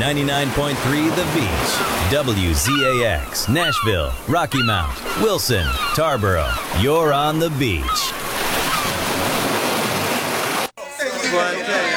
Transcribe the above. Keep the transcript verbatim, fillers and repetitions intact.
ninety-nine point three The Beach. W Z A X, Nashville, Rocky Mount, Wilson, Tarboro. You're on the beach. One, two.